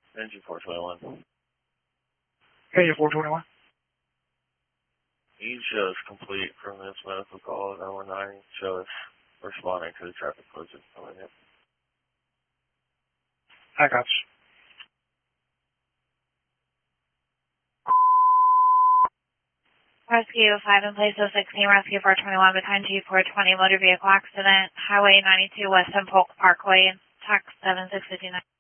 Engine 421. Engine 421. You show us complete from this medical call at 919. Show us responding to the traffic collision. I got you. Rescue 5 in place of 16, Rescue 421, between G420 motor vehicle accident, Highway 92 West and Polk Parkway, TAC 7659.